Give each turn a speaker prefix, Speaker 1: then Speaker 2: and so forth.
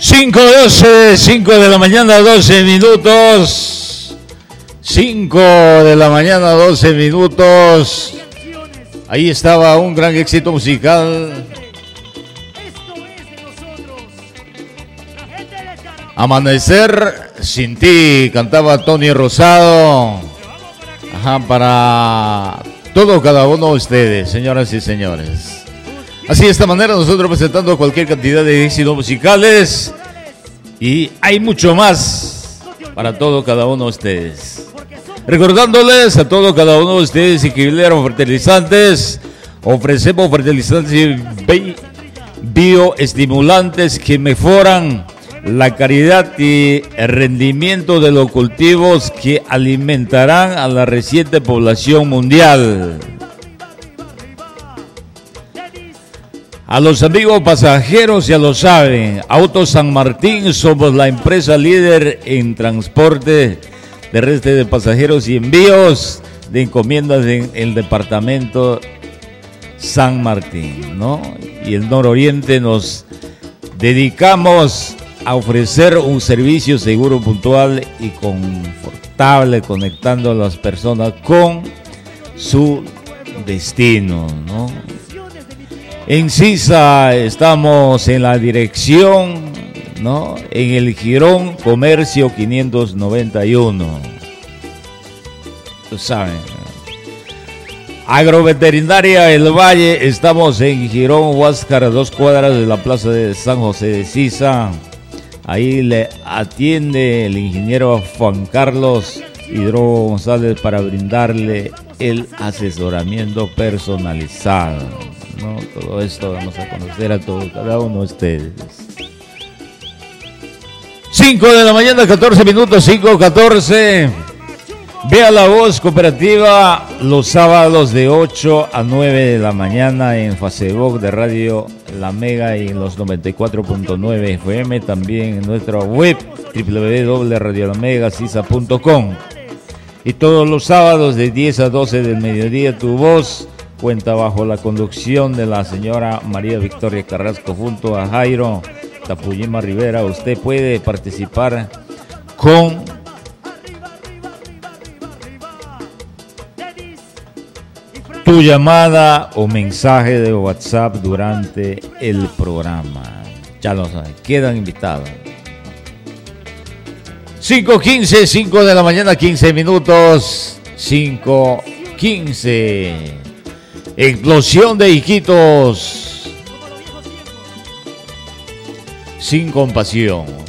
Speaker 1: 5 de la mañana, 12 minutos. 5 de la mañana, 12 minutos. Ahí estaba un gran éxito musical. Amanecer sin ti, cantaba Tony Rosado. Ajá, para cada uno de ustedes, señoras y señores. Así de esta manera nosotros presentando cualquier cantidad de éxitos musicales. Y hay mucho más para cada uno de ustedes. Recordándoles a cada uno de ustedes y que fertilizantes. Ofrecemos fertilizantes bioestimulantes que mejoran la calidad y el rendimiento de los cultivos que alimentarán a la reciente población mundial. A los amigos pasajeros ya lo saben, Autos San Martín somos la empresa líder en transporte terrestre de pasajeros y envíos de encomiendas en el departamento San Martín, ¿no? Y el nororiente nos dedicamos a ofrecer un servicio seguro, puntual y confortable, conectando a las personas con su destino, ¿no? En Sisa estamos en la dirección, ¿no? En el Jirón Comercio 591. Tú sabes. Agroveterinaria El Valle, estamos en Jirón Huáscar, a 2 cuadras de la plaza de San José de Sisa. Ahí le atiende el ingeniero Juan Carlos Hidrobo González para brindarle el asesoramiento personalizado, ¿no? Todo esto vamos a conocer a cada uno de ustedes. 5 de la mañana, 14 minutos, 5:14. Vea La Voz Cooperativa los sábados de 8 a 9 de la mañana en Facebook de Radio La Mega y en los 94.9 FM, también en nuestra web www.radiolamegasisa.com. Y todos los sábados de 10 a 12 del mediodía, Tu Voz cuenta bajo la conducción de la señora María Victoria Carrasco junto a Jairo Tapuyima Rivera. Usted puede participar con tu llamada o mensaje de WhatsApp durante el programa. Ya lo saben, quedan invitados. 5:15, 5 de la mañana, 15 minutos. 5:15. Explosión de Iquitos. Sin compasión.